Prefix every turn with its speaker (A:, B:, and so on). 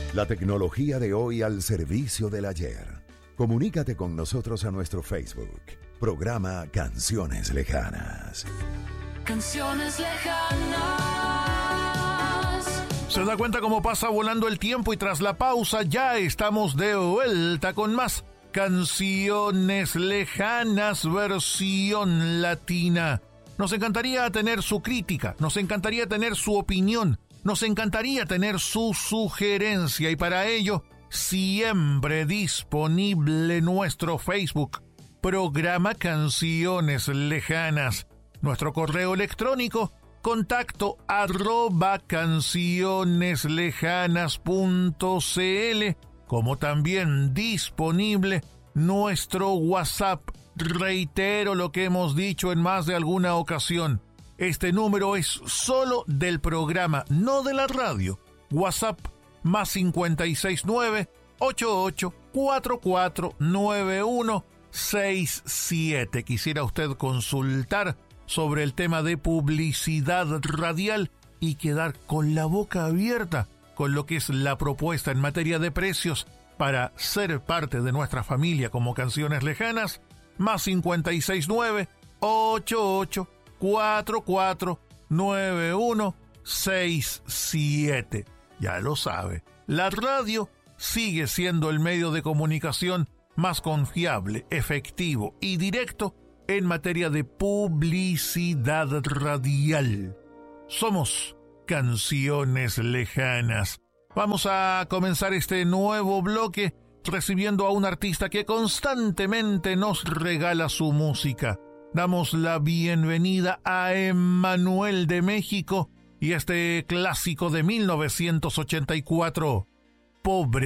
A: La tecnología de hoy al servicio del ayer. Comunícate con nosotros a nuestro Facebook. Programa Canciones Lejanas.
B: Canciones lejanas.
C: ¿Se da cuenta cómo pasa volando el tiempo? Y tras la pausa ya estamos de vuelta con más Canciones Lejanas versión latina. Nos encantaría tener su crítica, nos encantaría tener su opinión, nos encantaría tener su sugerencia, y para ello siempre disponible nuestro Facebook, Programa Canciones Lejanas, nuestro correo electrónico, contacto@cancioneslejanas.cl, como también disponible nuestro WhatsApp. Reitero lo que hemos dicho en más de alguna ocasión. Este número es solo del programa, no de la radio. WhatsApp más 569-88449167. Quisiera usted consultar sobre el tema de publicidad radial y quedar con la boca abierta con lo que es la propuesta en materia de precios para ser parte de nuestra familia como Canciones Lejanas. Más 569-88449167. Ya lo sabe, la radio sigue siendo el medio de comunicación más confiable, efectivo y directo en materia de publicidad radial. Somos Canciones Lejanas. Vamos a comenzar este nuevo bloque recibiendo a un artista que constantemente nos regala su música. Damos la bienvenida a Emmanuel de México y este clásico de 1984, Pobre